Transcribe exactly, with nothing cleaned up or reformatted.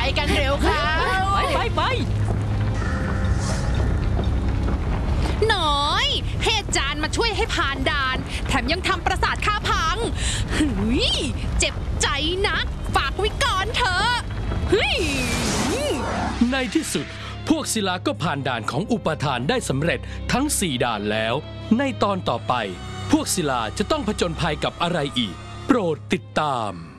กันเร็วค่ะไปไปไปหน่อยเฮจานมาช่วยให้ผ่านด่านแถมยังทำปราสาทข้าพังเฮ้ยเจ็บใจนะฝากไว้ก่อนเถอะเฮ้ยในที่สุดพวกศิลาก็ผ่านด่านของอุปทานได้สำเร็จทั้งสี่ด่านแล้วในตอนต่อไปพวกศิลาจะต้องผจญภัยกับอะไรอีกโปรดติดตาม